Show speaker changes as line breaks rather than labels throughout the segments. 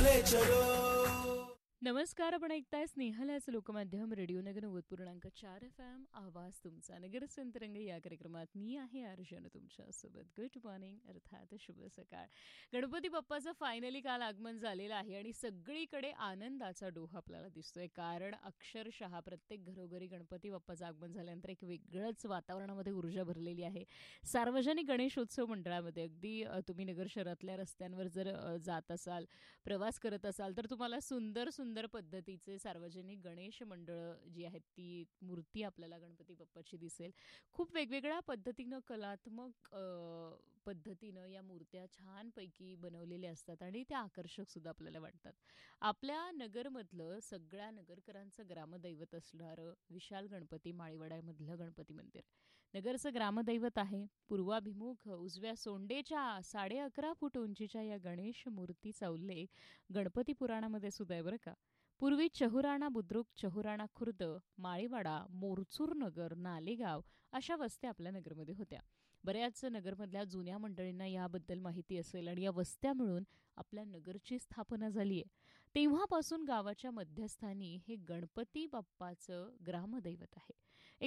चले चलो.
नमस्कार, आपण ऐकताय स्नेहलाच लोकमाध्यम रेडिओ नगर 90.4 FM. आवाज तुमचा नगर संतरंग या कार्यक्रमात मी आहे अर्जुन तुमच्यासोबत. गुड मॉर्निंग अर्थात शुभ सकाळ. गणपती बाप्पाचं फायनली काल आगमन झालेलं आहे आणि सगळीकडे आनंदाचा डोह आपल्याला दिसतोय. कारण अक्षरशः प्रत्येक घरोघरी गणपती बाप्पाचं आगमन झाल्यानंतर एक वेगळंच वातावरणामध्ये ऊर्जा भरलेली आहे. सार्वजनिक गणेशोत्सव मंडळामध्ये अगदी तुम्ही नगर शहरातल्या रस्त्यांवर जर जात असाल, प्रवास करत असाल, तर तुम्हाला सुंदर पद्धतीचे सार्वजनिक गणेश मंडळ जी आहेत ती मूर्ती आपल्याला गणपती बाप्पाची दिसेल. खूप वेगवेगळ्या पद्धतीनं कलात्मक पद्धतीनं या मूर्त्या छानपैकी बनवलेल्या असतात आणि त्या आकर्षक सुद्धा आपल्याला वाटतात. आपल्या नगरमधलं सगळ्या नगरकरांचं ग्रामदैवत असणारं विशाल गणपती माळीवाड्यामधलं गणपती मंदिर नगरचं ग्रामदैवत आहे. पूर्वाभिमुख उजव्या सोंडेच्या 11.5 फूट उंचीच्या या गणेश मूर्तीचा उल्लेख गणपती पुराणामध्ये सुद्धा आहे बरं का. पूर्वी चहुराणा बुद्रुक, चहुराणा खुर्द, माळीवाडा, मोरचूर नगर, नालेगाव अशा वस्त्या आपल्या नगरमध्ये होत्या. बऱ्याच नगरमधल्या जुन्या मंडळींना याबद्दल माहिती असेल आणि या वस्त्या मिळून आपल्या नगरची स्थापना झाली आहे. तेव्हापासून गावाच्या मध्यस्थानी हे गणपती बाप्पाचं ग्रामदैवत आहे.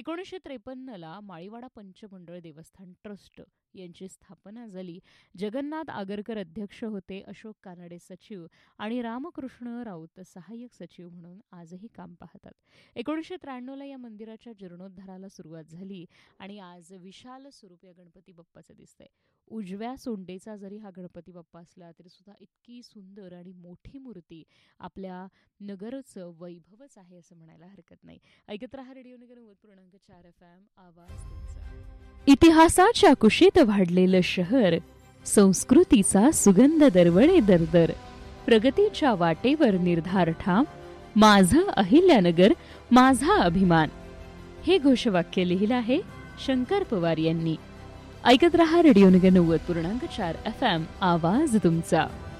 1953ला माळीवाडा पंचमंडळ देवस्थान ट्रस्ट यांची स्थापना झाली. जगन्नाथ आगरकर अध्यक्ष होते, अशोक कानडे सचिव आणि रामकृष्ण राऊत सहाय्यक सचिव म्हणून आजही काम पाहतात. 1993ला या मंदिराच्या जीर्णोद्धाराला सुरुवात झाली आणि आज विशाल स्वरूप या गणपती बाप्पाचं दिसतंय. उजव्या सोंडेचा जरी हा गणपती बाप्पा असला तरी सुद्धा इतकी सुंदर आणि मोठी मूर्ती आपल्या नगरचं वैभवच आहे असं म्हणायला हरकत नाही. ऐकत रहा रेडिओ नगर 90.4 FM. आवाज तुमचा. इतिहासाच्या कुशीत वाढलेलं शहर, संस्कृतीचा सुगंध दरवळे दरदर, प्रगतीच्या वाटेवर निर्धार ठाम, माझं अहिल्यानगर माझा अभिमान, हे घोषवाक्य लिहिलं आहे शंकर पवार यांनी. ऐकत रहा रेडिओ नगर 90.4 FM. आवाज तुमचा.